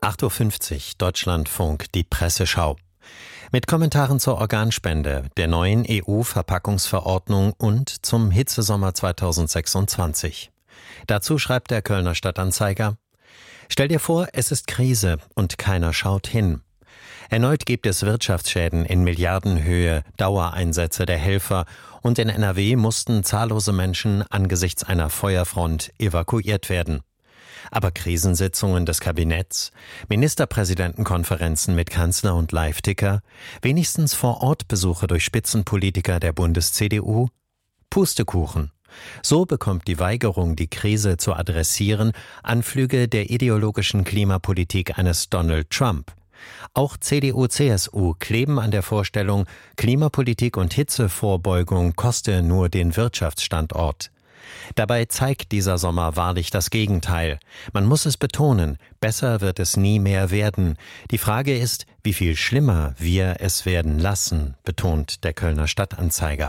8:50 Uhr, Deutschlandfunk, die Presseschau. Mit Kommentaren zur Organspende, der neuen EU-Verpackungsverordnung und zum Hitzesommer 2026. Dazu schreibt der Kölner Stadtanzeiger: Stell dir vor, es ist Krise und keiner schaut hin. Erneut gibt es Wirtschaftsschäden in Milliardenhöhe, Dauereinsätze der Helfer und in NRW mussten zahllose Menschen angesichts einer Feuerfront evakuiert werden. Aber Krisensitzungen des Kabinetts, Ministerpräsidentenkonferenzen mit Kanzler und Live-Ticker, wenigstens Vor-Ort-Besuche durch Spitzenpolitiker der Bundes-CDU? Pustekuchen. So bekommt die Weigerung, die Krise zu adressieren, Anflüge der ideologischen Klimapolitik eines Donald Trump. Auch CDU, CSU kleben an der Vorstellung, Klimapolitik und Hitzevorbeugung koste nur den Wirtschaftsstandort. Dabei zeigt dieser Sommer wahrlich das Gegenteil. Man muss es betonen, besser wird es nie mehr werden. Die Frage ist, wie viel schlimmer wir es werden lassen, betont der Kölner Stadtanzeiger.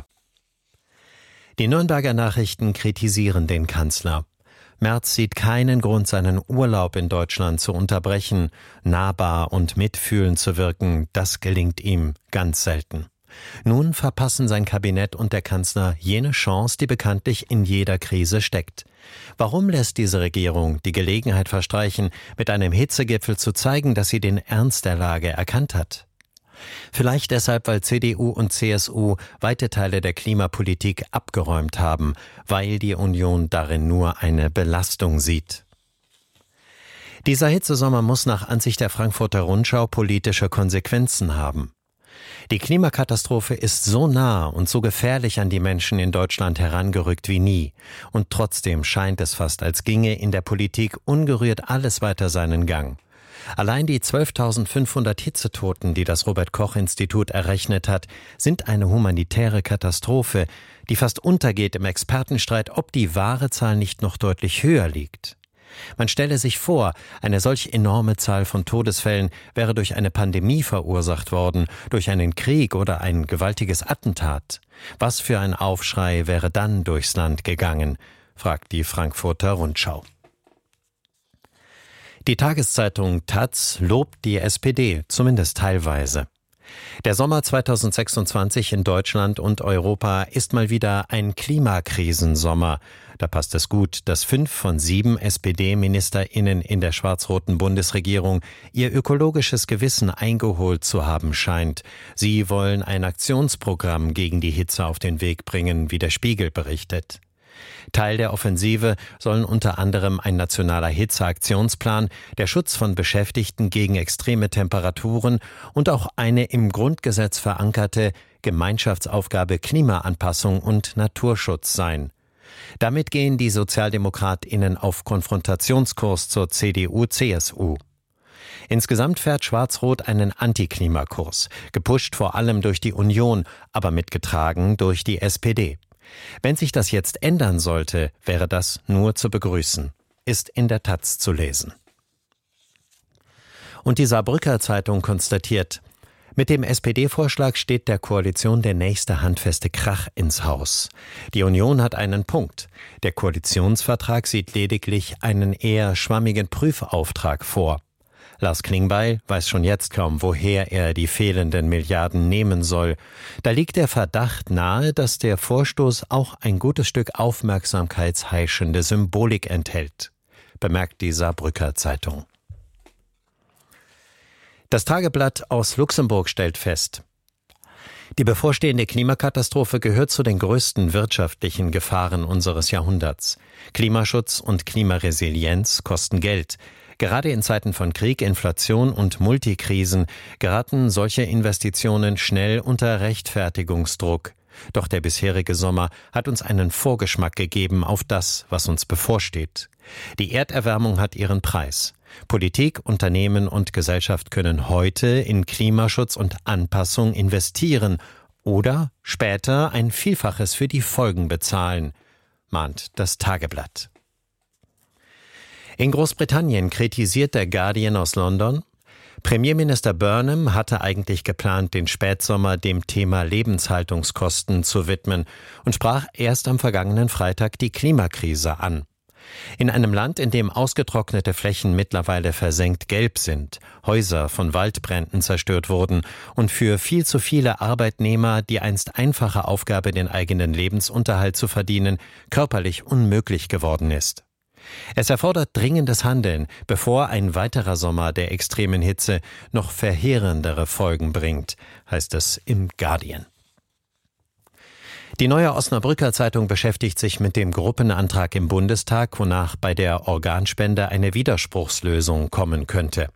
Die Nürnberger Nachrichten kritisieren den Kanzler. Merz sieht keinen Grund, seinen Urlaub in Deutschland zu unterbrechen. Nahbar und mitfühlend zu wirken, das gelingt ihm ganz selten. Nun verpassen sein Kabinett und der Kanzler jene Chance, die bekanntlich in jeder Krise steckt. Warum lässt diese Regierung die Gelegenheit verstreichen, mit einem Hitzegipfel zu zeigen, dass sie den Ernst der Lage erkannt hat? Vielleicht deshalb, weil CDU und CSU weite Teile der Klimapolitik abgeräumt haben, weil die Union darin nur eine Belastung sieht. Dieser Hitzesommer muss nach Ansicht der Frankfurter Rundschau politische Konsequenzen haben. Die Klimakatastrophe ist so nah und so gefährlich an die Menschen in Deutschland herangerückt wie nie. Und trotzdem scheint es fast, als ginge in der Politik ungerührt alles weiter seinen Gang. Allein die 12.500 Hitzetoten, die das Robert-Koch-Institut errechnet hat, sind eine humanitäre Katastrophe, die fast untergeht im Expertenstreit, ob die wahre Zahl nicht noch deutlich höher liegt. Man stelle sich vor, eine solch enorme Zahl von Todesfällen wäre durch eine Pandemie verursacht worden, durch einen Krieg oder ein gewaltiges Attentat. Was für ein Aufschrei wäre dann durchs Land gegangen, fragt die Frankfurter Rundschau. Die Tageszeitung taz lobt die SPD, zumindest teilweise. Der Sommer 2026 in Deutschland und Europa ist mal wieder ein Klimakrisensommer. Da passt es gut, dass 5 von 7 SPD-MinisterInnen in der schwarz-roten Bundesregierung ihr ökologisches Gewissen eingeholt zu haben scheint. Sie wollen ein Aktionsprogramm gegen die Hitze auf den Weg bringen, wie der Spiegel berichtet. Teil der Offensive sollen unter anderem ein nationaler Hitzeaktionsplan, der Schutz von Beschäftigten gegen extreme Temperaturen und auch eine im Grundgesetz verankerte Gemeinschaftsaufgabe Klimaanpassung und Naturschutz sein. Damit gehen die SozialdemokratInnen auf Konfrontationskurs zur CDU-CSU. Insgesamt fährt Schwarz-Rot einen Antiklimakurs, gepusht vor allem durch die Union, aber mitgetragen durch die SPD. Wenn sich das jetzt ändern sollte, wäre das nur zu begrüßen, ist in der taz zu lesen. Und die Saarbrücker Zeitung konstatiert: Mit dem SPD-Vorschlag steht der Koalition der nächste handfeste Krach ins Haus. Die Union hat einen Punkt. Der Koalitionsvertrag sieht lediglich einen eher schwammigen Prüfauftrag vor. Lars Klingbeil weiß schon jetzt kaum, woher er die fehlenden Milliarden nehmen soll. Da liegt der Verdacht nahe, dass der Vorstoß auch ein gutes Stück aufmerksamkeitsheischende Symbolik enthält, bemerkt die Saarbrücker Zeitung. Das Tageblatt aus Luxemburg stellt fest: Die bevorstehende Klimakatastrophe gehört zu den größten wirtschaftlichen Gefahren unseres Jahrhunderts. Klimaschutz und Klimaresilienz kosten Geld. Gerade in Zeiten von Krieg, Inflation und Multikrisen geraten solche Investitionen schnell unter Rechtfertigungsdruck. Doch der bisherige Sommer hat uns einen Vorgeschmack gegeben auf das, was uns bevorsteht. Die Erderwärmung hat ihren Preis. Politik, Unternehmen und Gesellschaft können heute in Klimaschutz und Anpassung investieren oder später ein Vielfaches für die Folgen bezahlen, mahnt das Tageblatt. In Großbritannien kritisiert der Guardian aus London: Premierminister Burnham hatte eigentlich geplant, den Spätsommer dem Thema Lebenshaltungskosten zu widmen und sprach erst am vergangenen Freitag die Klimakrise an. In einem Land, in dem ausgetrocknete Flächen mittlerweile versenkt gelb sind, Häuser von Waldbränden zerstört wurden und für viel zu viele Arbeitnehmer die einst einfache Aufgabe, den eigenen Lebensunterhalt zu verdienen, körperlich unmöglich geworden ist. Es erfordert dringendes Handeln, bevor ein weiterer Sommer der extremen Hitze noch verheerendere Folgen bringt, heißt es im Guardian. Die Neue Osnabrücker Zeitung beschäftigt sich mit dem Gruppenantrag im Bundestag, wonach bei der Organspende eine Widerspruchslösung kommen könnte.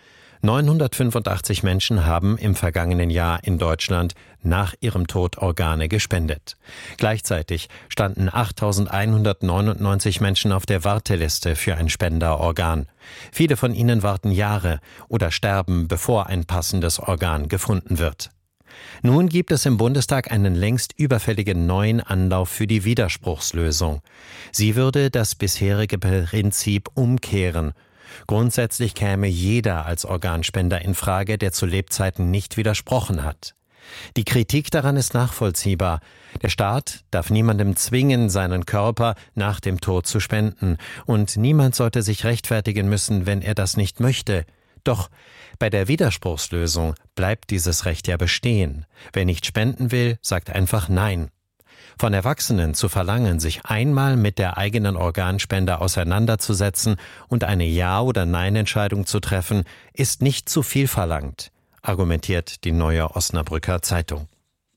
985 Menschen haben im vergangenen Jahr in Deutschland nach ihrem Tod Organe gespendet. Gleichzeitig standen 8.199 Menschen auf der Warteliste für ein Spenderorgan. Viele von ihnen warten Jahre oder sterben, bevor ein passendes Organ gefunden wird. Nun gibt es im Bundestag einen längst überfälligen neuen Anlauf für die Widerspruchslösung. Sie würde das bisherige Prinzip umkehren. Grundsätzlich käme jeder als Organspender in Frage, der zu Lebzeiten nicht widersprochen hat. Die Kritik daran ist nachvollziehbar. Der Staat darf niemandem zwingen, seinen Körper nach dem Tod zu spenden. Und niemand sollte sich rechtfertigen müssen, wenn er das nicht möchte. Doch bei der Widerspruchslösung bleibt dieses Recht ja bestehen. Wer nicht spenden will, sagt einfach Nein. Von Erwachsenen zu verlangen, sich einmal mit der eigenen Organspende auseinanderzusetzen und eine Ja- oder Nein-Entscheidung zu treffen, ist nicht zu viel verlangt, argumentiert die Neue Osnabrücker Zeitung.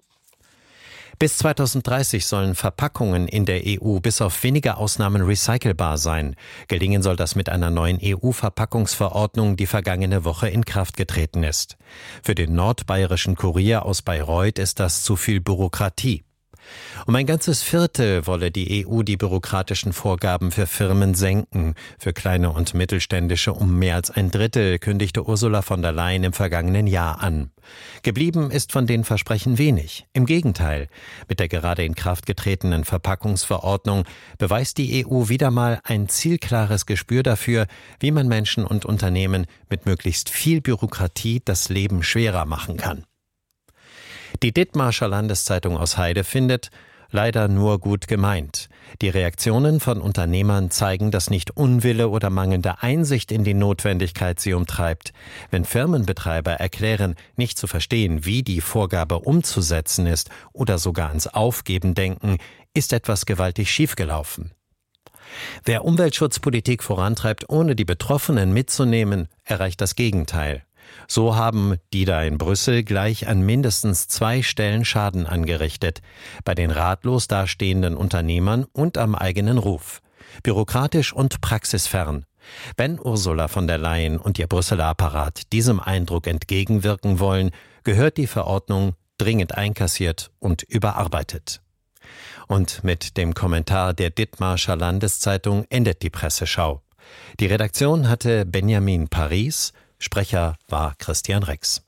Bis 2030 sollen Verpackungen in der EU bis auf wenige Ausnahmen recycelbar sein. Gelingen soll das mit einer neuen EU-Verpackungsverordnung, die vergangene Woche in Kraft getreten ist. Für den nordbayerischen Kurier aus Bayreuth ist das zu viel Bürokratie. Um ein ganzes Viertel wolle die EU die bürokratischen Vorgaben für Firmen senken. Für kleine und mittelständische um mehr als ein Drittel, kündigte Ursula von der Leyen im vergangenen Jahr an. Geblieben ist von den Versprechen wenig. Im Gegenteil, mit der gerade in Kraft getretenen Verpackungsverordnung beweist die EU wieder mal ein zielklares Gespür dafür, wie man Menschen und Unternehmen mit möglichst viel Bürokratie das Leben schwerer machen kann. Die Dithmarscher Landeszeitung aus Heide findet, leider nur gut gemeint. Die Reaktionen von Unternehmern zeigen, dass nicht Unwille oder mangelnde Einsicht in die Notwendigkeit sie umtreibt. Wenn Firmenbetreiber erklären, nicht zu verstehen, wie die Vorgabe umzusetzen ist oder sogar ans Aufgeben denken, ist etwas gewaltig schiefgelaufen. Wer Umweltschutzpolitik vorantreibt, ohne die Betroffenen mitzunehmen, erreicht das Gegenteil. So haben die da in Brüssel gleich an mindestens 2 Stellen Schaden angerichtet, bei den ratlos dastehenden Unternehmern und am eigenen Ruf. Bürokratisch und praxisfern. Wenn Ursula von der Leyen und ihr Brüsseler Apparat diesem Eindruck entgegenwirken wollen, gehört die Verordnung dringend einkassiert und überarbeitet. Und mit dem Kommentar der Dithmarscher Landeszeitung endet die Presseschau. Die Redaktion hatte Benjamin Paris, Sprecher war Christian Rex.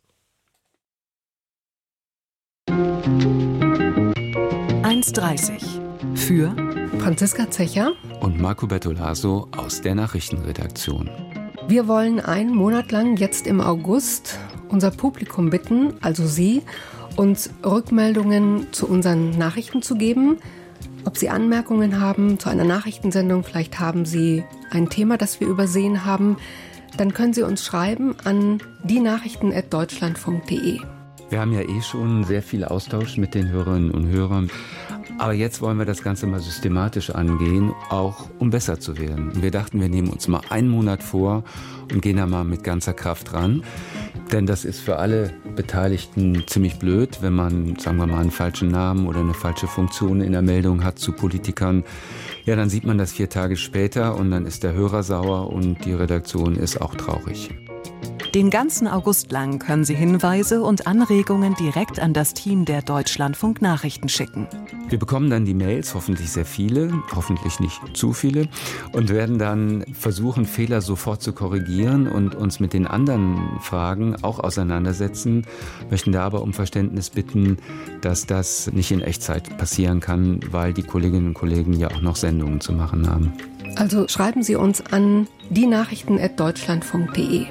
1:30 für Franziska Zecher und Marco Bertolaso aus der Nachrichtenredaktion. Wir wollen einen Monat lang jetzt im August unser Publikum bitten, also Sie, uns Rückmeldungen zu unseren Nachrichten zu geben. Ob Sie Anmerkungen haben zu einer Nachrichtensendung, vielleicht haben Sie ein Thema, das wir übersehen haben, dann können Sie uns schreiben an dienachrichten@deutschlandfunk.de. Wir haben ja schon sehr viel Austausch mit den Hörerinnen und Hörern. Aber jetzt wollen wir das Ganze mal systematisch angehen, auch um besser zu werden. Und wir dachten, wir nehmen uns mal einen Monat vor und gehen da mal mit ganzer Kraft ran. Denn das ist für alle Beteiligten ziemlich blöd, wenn man, sagen wir mal, einen falschen Namen oder eine falsche Funktion in der Meldung hat zu Politikern. Ja, dann sieht man das 4 Tage später und dann ist der Hörer sauer und die Redaktion ist auch traurig. Den ganzen August lang können Sie Hinweise und Anregungen direkt an das Team der Deutschlandfunk Nachrichten schicken. Wir bekommen dann die Mails, hoffentlich sehr viele, hoffentlich nicht zu viele, und werden dann versuchen, Fehler sofort zu korrigieren und uns mit den anderen Fragen auch auseinandersetzen, möchten da aber um Verständnis bitten, dass das nicht in Echtzeit passieren kann, weil die Kolleginnen und Kollegen ja auch noch Sendungen zu machen haben. Also schreiben Sie uns an dienachrichten@deutschlandfunk.de.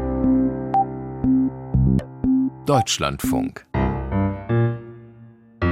Deutschlandfunk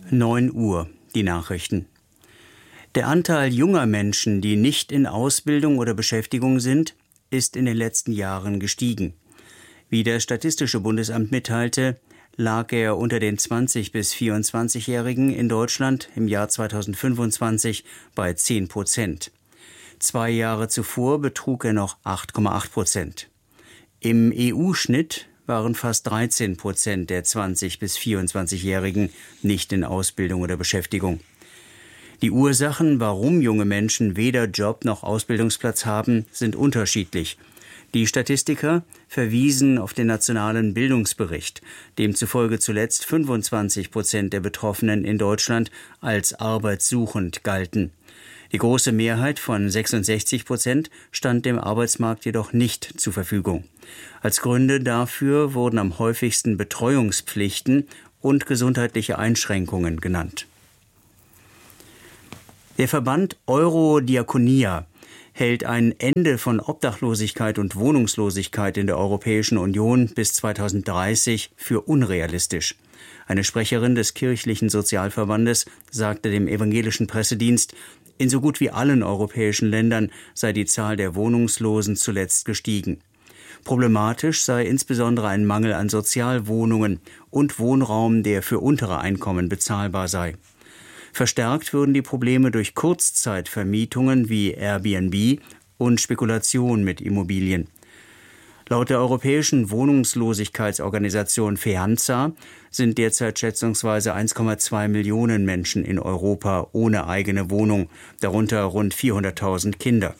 9 Uhr, die Nachrichten. Der Anteil junger Menschen, die nicht in Ausbildung oder Beschäftigung sind, ist in den letzten Jahren gestiegen. Wie das Statistische Bundesamt mitteilte, lag er unter den 20- bis 24-Jährigen in Deutschland im Jahr 2025 bei 10%. 2 Jahre zuvor betrug er noch 8,8%. Im EU-Schnitt waren fast 13% der 20- bis 24-Jährigen nicht in Ausbildung oder Beschäftigung. Die Ursachen, warum junge Menschen weder Job noch Ausbildungsplatz haben, sind unterschiedlich. Die Statistiker verwiesen auf den nationalen Bildungsbericht, demzufolge zuletzt 25% der Betroffenen in Deutschland als arbeitssuchend galten. Die große Mehrheit von 66% stand dem Arbeitsmarkt jedoch nicht zur Verfügung. Als Gründe dafür wurden am häufigsten Betreuungspflichten und gesundheitliche Einschränkungen genannt. Der Verband Eurodiakonia hält ein Ende von Obdachlosigkeit und Wohnungslosigkeit in der Europäischen Union bis 2030 für unrealistisch. Eine Sprecherin des kirchlichen Sozialverbandes sagte dem evangelischen Pressedienst, in so gut wie allen europäischen Ländern sei die Zahl der Wohnungslosen zuletzt gestiegen. Problematisch sei insbesondere ein Mangel an Sozialwohnungen und Wohnraum, der für untere Einkommen bezahlbar sei. Verstärkt würden die Probleme durch Kurzzeitvermietungen wie Airbnb und Spekulation mit Immobilien. Laut der europäischen Wohnungslosigkeitsorganisation FEANZA sind derzeit schätzungsweise 1,2 Millionen Menschen in Europa ohne eigene Wohnung, darunter rund 400.000 Kinder.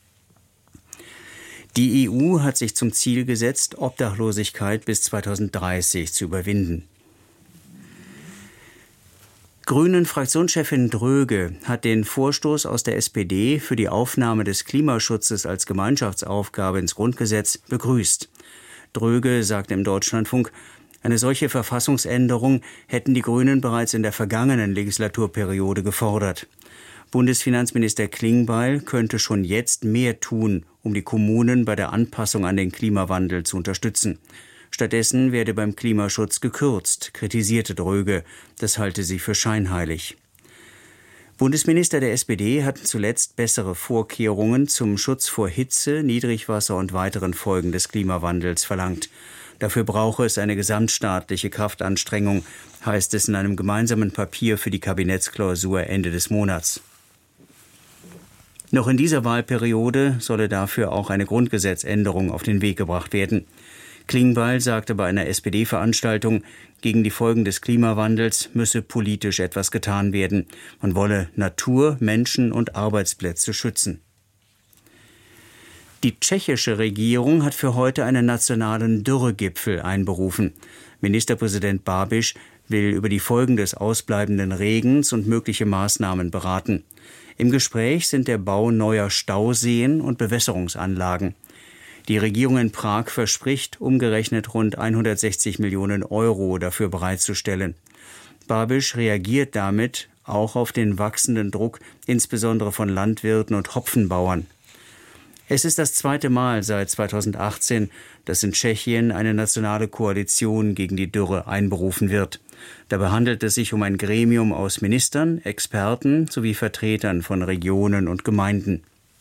Die EU hat sich zum Ziel gesetzt, Obdachlosigkeit bis 2030 zu überwinden. Grünen-Fraktionschefin Dröge hat den Vorstoß aus der SPD für die Aufnahme des Klimaschutzes als Gemeinschaftsaufgabe ins Grundgesetz begrüßt. Dröge sagte im Deutschlandfunk, eine solche Verfassungsänderung hätten die Grünen bereits in der vergangenen Legislaturperiode gefordert. Bundesfinanzminister Klingbeil könnte schon jetzt mehr tun, um die Kommunen bei der Anpassung an den Klimawandel zu unterstützen. Stattdessen werde beim Klimaschutz gekürzt, kritisierte Dröge. Das halte sie für scheinheilig. Bundesminister der SPD hatten zuletzt bessere Vorkehrungen zum Schutz vor Hitze, Niedrigwasser und weiteren Folgen des Klimawandels verlangt. Dafür brauche es eine gesamtstaatliche Kraftanstrengung, heißt es in einem gemeinsamen Papier für die Kabinettsklausur Ende des Monats. Noch in dieser Wahlperiode solle dafür auch eine Grundgesetzänderung auf den Weg gebracht werden. Klingbeil sagte bei einer SPD-Veranstaltung, gegen die Folgen des Klimawandels müsse politisch etwas getan werden. Man wolle Natur, Menschen und Arbeitsplätze schützen. Die tschechische Regierung hat für heute einen nationalen Dürregipfel einberufen. Ministerpräsident Babiš will über die Folgen des ausbleibenden Regens und mögliche Maßnahmen beraten. Im Gespräch sind der Bau neuer Stauseen und Bewässerungsanlagen. Die Regierung in Prag verspricht, umgerechnet rund 160 Millionen Euro dafür bereitzustellen. Babiš reagiert damit auch auf den wachsenden Druck, insbesondere von Landwirten und Hopfenbauern. Es ist das zweite Mal seit 2018, dass in Tschechien eine nationale Koalition gegen die Dürre einberufen wird. Dabei handelt es sich um ein Gremium aus Ministern, Experten sowie Vertretern von Regionen und Gemeinden.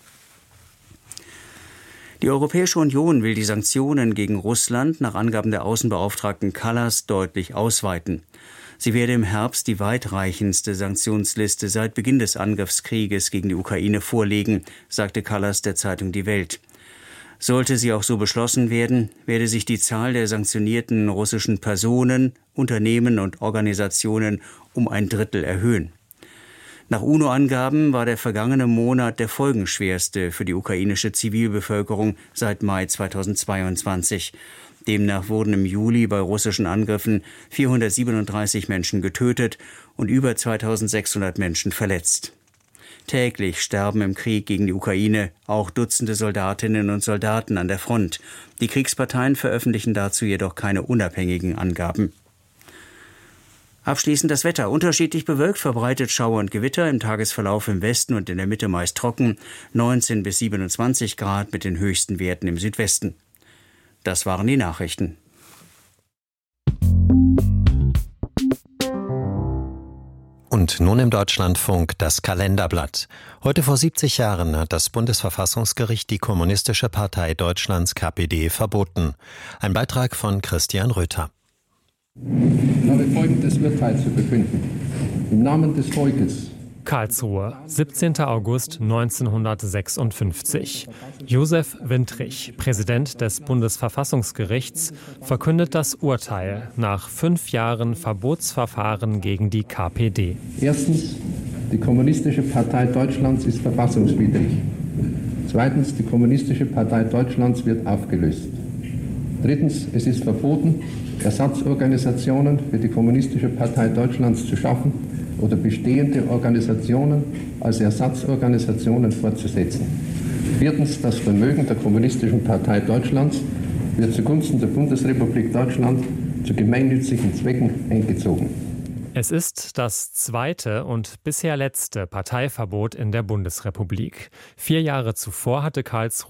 Die Europäische Union will die Sanktionen gegen Russland nach Angaben der Außenbeauftragten Kallas deutlich ausweiten. Sie werde im Herbst die weitreichendste Sanktionsliste seit Beginn des Angriffskrieges gegen die Ukraine vorlegen, sagte Kallas der Zeitung Die Welt. Sollte sie auch so beschlossen werden, werde sich die Zahl der sanktionierten russischen Personen, Unternehmen und Organisationen um 1/3 erhöhen. Nach UNO-Angaben war der vergangene Monat der folgenschwerste für die ukrainische Zivilbevölkerung seit Mai 2022. Demnach wurden im Juli bei russischen Angriffen 437 Menschen getötet und über 2600 Menschen verletzt. Täglich sterben im Krieg gegen die Ukraine auch Dutzende Soldatinnen und Soldaten an der Front. Die Kriegsparteien veröffentlichen dazu jedoch keine unabhängigen Angaben. Abschließend das Wetter. Unterschiedlich bewölkt, verbreitet Schauer und Gewitter, im Tagesverlauf im Westen und in der Mitte meist trocken, 19 bis 27 Grad mit den höchsten Werten im Südwesten. Das waren die Nachrichten. Und nun im Deutschlandfunk das Kalenderblatt. Heute vor 70 Jahren hat das Bundesverfassungsgericht die Kommunistische Partei Deutschlands KPD verboten. Ein Beitrag von Christian Röther. Ich habe folgendes Urteil zu verkünden. Im Namen des Volkes. Karlsruhe, 17. August 1956. Josef Wintrich, Präsident des Bundesverfassungsgerichts, verkündet das Urteil nach 5 Jahren Verbotsverfahren gegen die KPD. Erstens, die Kommunistische Partei Deutschlands ist verfassungswidrig. Zweitens, die Kommunistische Partei Deutschlands wird aufgelöst. Drittens, es ist verboten, Ersatzorganisationen für die Kommunistische Partei Deutschlands zu schaffen oder bestehende Organisationen als Ersatzorganisationen fortzusetzen. Viertens, das Vermögen der Kommunistischen Partei Deutschlands wird zugunsten der Bundesrepublik Deutschland zu gemeinnützigen Zwecken eingezogen. Es ist das zweite und bisher letzte Parteiverbot in der Bundesrepublik. 4 Jahre zuvor hatte Karlsruhe